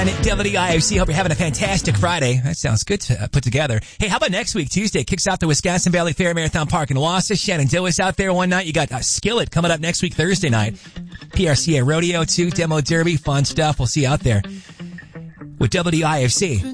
And at WIFC, hope you're having a fantastic Friday. That sounds good to put together. Hey, how about next week, Tuesday? Kicks off the Wisconsin Valley Fair Marathon Park in Wausau. Shenandoah is out there one night. You got Skillet coming up next week, Thursday night. PRCA Rodeo, too. Demo Derby, fun stuff. We'll see you out there with WIFC.